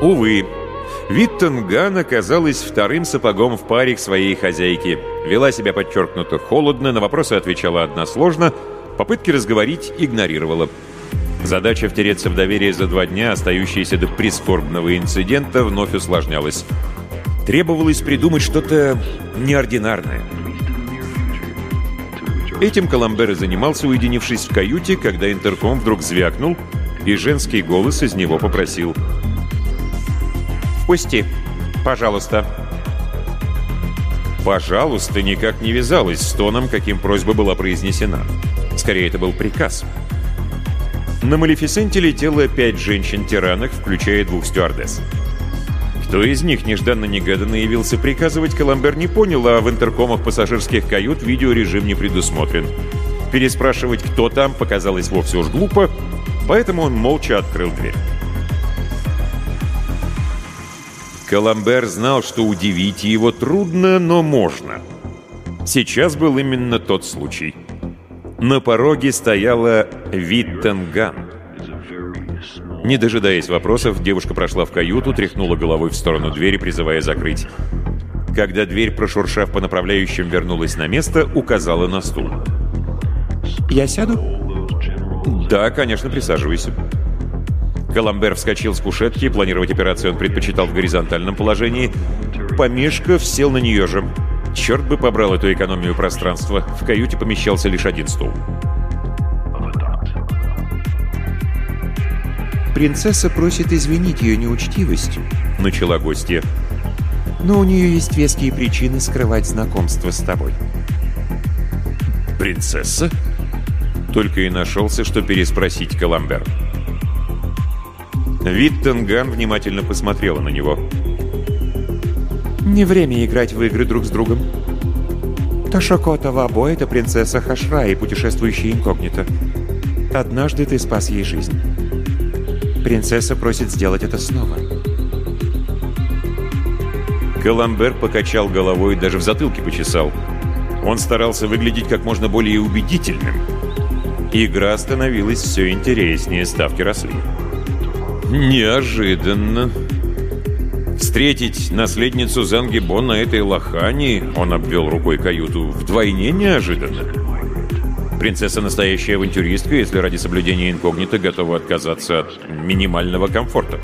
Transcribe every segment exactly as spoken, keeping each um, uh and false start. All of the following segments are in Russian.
Увы, Виттенган оказалась вторым сапогом в паре к своей хозяйке. Вела себя подчеркнуто холодно, на вопросы отвечала односложно, попытки разговорить игнорировала. Задача втереться в доверие за два дня, остающаяся до прискорбного инцидента, вновь усложнялась. Требовалось придумать что-то неординарное. Этим Коламбер и занимался, уединившись в каюте, когда интерком вдруг звякнул, и женский голос из него попросил: «Впусти, пожалуйста». «Пожалуйста» никак не вязалось с тоном, каким просьба была произнесена. Скорее, это был приказ. На Малефисенте летело пять женщин-тиранок, включая двух стюардесс. Кто из них нежданно-негаданно явился приказывать, Коламбер не понял, а в интеркомах пассажирских кают видеорежим не предусмотрен. Переспрашивать, кто там, показалось вовсе уж глупо, поэтому он молча открыл дверь. Коламбер знал, что удивить его трудно, но можно. Сейчас был именно тот случай. На пороге стояла Виттенган. Не дожидаясь вопросов, девушка прошла в каюту, тряхнула головой в сторону двери, призывая закрыть. Когда дверь, прошуршав по направляющим, вернулась на место, указала на стул. «Я сяду?» «Да, конечно, присаживайся». Коламбер вскочил с кушетки, планировать операцию он предпочитал в горизонтальном положении. Помешков, сел на нее же. Черт бы побрал эту экономию пространства. В каюте помещался лишь один стул. «Принцесса просит извинить ее неучтивость», — начала гостья. «Но у нее есть веские причины скрывать знакомство с тобой». «Принцесса?» Только и нашелся, что переспросить Коламбер. Виттенган внимательно посмотрела на него. «Не время играть в игры друг с другом. Ташокота Вабо — это принцесса Хашраи, путешествующая инкогнито. Однажды ты спас ей жизнь. Принцесса просит сделать это снова». Коламбер покачал головой и даже в затылке почесал. Он старался выглядеть как можно более убедительным. Игра становилась все интереснее, ставки росли. Неожиданно. Встретить наследницу Зангибон на этой лохани, он обвел рукой каюту, вдвойне неожиданно. Принцесса настоящая авантюристка, если ради соблюдения инкогнито готова отказаться от минимального комфорта.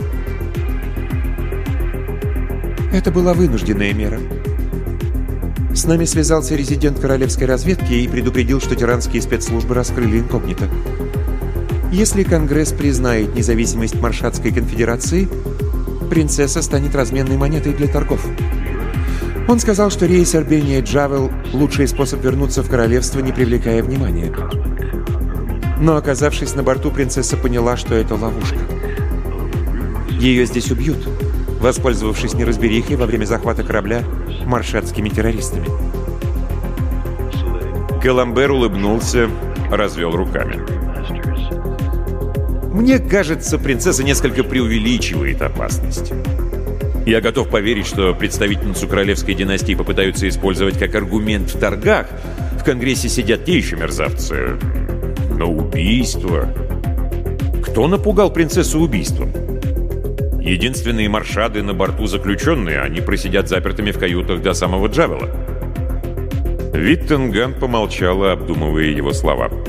Это была вынужденная мера. С нами связался резидент королевской разведки и предупредил, что тиранские спецслужбы раскрыли инкогнито. Если Конгресс признает независимость Маршатской конфедерации, принцесса станет разменной монетой для торгов. Он сказал, что рейс Арбения-Джавел — лучший способ вернуться в королевство, не привлекая внимания. Но, оказавшись на борту, принцесса поняла, что это ловушка. Ее здесь убьют, воспользовавшись неразберихой во время захвата корабля маршатскими террористами. Коламбер улыбнулся, развел руками. Мне кажется, принцесса несколько преувеличивает опасность. Я готов поверить, что представительницу королевской династии попытаются использовать как аргумент в торгах. В Конгрессе сидят те еще мерзавцы. Но убийство... Кто напугал принцессу убийством? Единственные маршады на борту заключенные, они просидят запертыми в каютах до самого Джавела. Виттенган помолчала, обдумывая его слова.